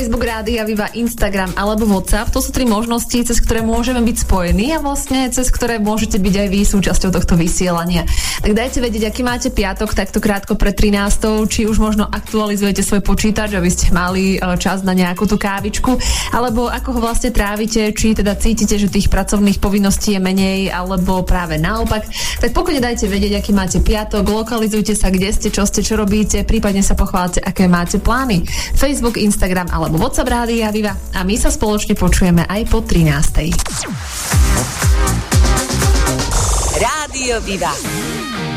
Facebook, Rádia Viva, Instagram alebo WhatsApp. To sú 3 možnosti, cez ktoré môžeme byť spojení a vlastne cez ktoré môžete byť aj vy súčasťou tohto vysielania. Tak dajte vedieť, aký máte piatok, takto krátko pred 13, či už možno aktualizujete svoj počítač, aby ste mali čas na nejakú tú kávičku, alebo ako ho vlastne trávite, či teda cítite, že tých pracovných povinností je menej, alebo práve naopak. Tak pokojne dajte vedieť, aký máte piatok, lokalizujte sa, kde ste, čo robíte, prípadne sa pochváľte, aké máte plány. Facebook, Instagram alebo WhatsApp Rádia Viva a my sa spoločne počujeme aj po 13. Rádio Viva.